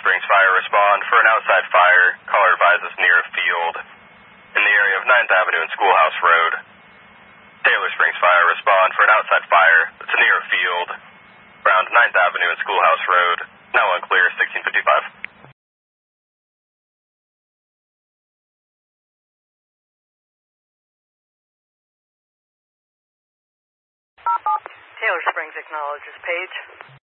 Springs Fire respond for an outside fire. Caller advises near a field in the area of 9th Avenue and Schoolhouse Road. Taylor Springs Fire respond for an outside fire that's near a field around 9th Avenue and Schoolhouse Road. Now unclear, 1655. Taylor Springs acknowledges Page.